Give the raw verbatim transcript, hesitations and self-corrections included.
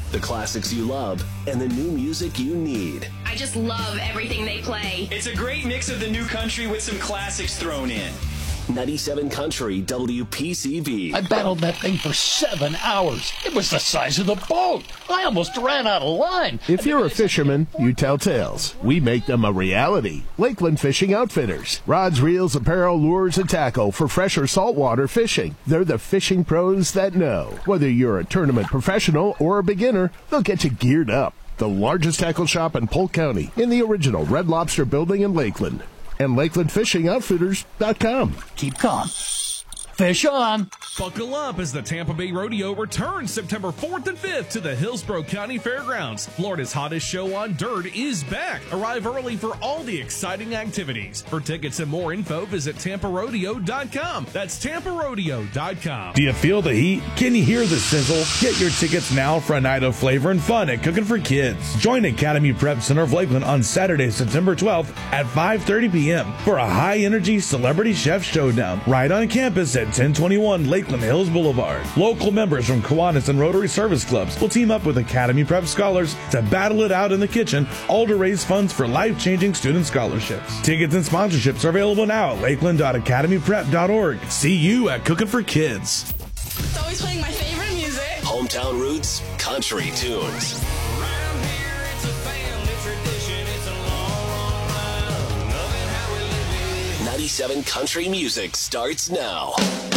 the classics you love, and the new music you need. I just love everything they play. It's a great mix of the new country with some classics thrown in. ninety-seven Country W P C V. I battled that thing for seven hours. It was the size of the boat. I almost ran out of line. If you're a fisherman, you tell tales. We make them a reality. Lakeland Fishing Outfitters. Rods, reels, apparel, lures, and tackle for fresh or saltwater fishing. They're the fishing pros that know. Whether you're a tournament professional or a beginner, they'll get you geared up. The largest tackle shop in Polk County in the original Red Lobster building in Lakeland. And Lakeland Fishing Outfitters dot com. Keep calm. Fish on. Buckle up as the Tampa Bay Rodeo returns September fourth and fifth to the Hillsborough County Fairgrounds. Florida's hottest show on dirt is back. Arrive early for all the exciting activities. For tickets and more info, visit Tampa Rodeo dot com. That's Tampa Rodeo dot com. Do you feel the heat? Can you hear the sizzle? Get your tickets now for a night of flavor and fun at Cooking for Kids. Join Academy Prep Center of Lakeland on Saturday, September twelfth at five thirty p.m. for a high-energy celebrity chef showdown right on campus at ten twenty-one Lakeland Hills Boulevard. Local members from Kiwanis and Rotary Service Clubs will team up with Academy Prep scholars to battle it out in the kitchen, all to raise funds for life-changing student scholarships. Tickets and sponsorships are available now at lakeland dot academy prep dot org. See you at Cooking for Kids. It's always playing my favorite music. Hometown roots, country tunes. Around here it's a family tradition. It's a long, long line. Loving how we live it. ninety-seven Country Music starts now.